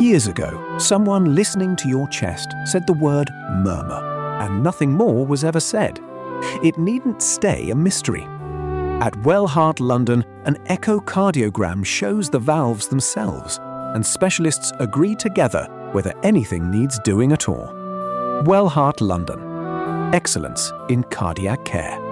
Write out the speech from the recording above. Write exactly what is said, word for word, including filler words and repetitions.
Years ago, someone listening to your chest said the word murmur, and nothing more was ever said. It needn't stay a mystery. At Wellheart London, an echocardiogram shows the valves themselves, and specialists agree together whether anything needs doing at all. Wellheart London. Excellence in cardiac care.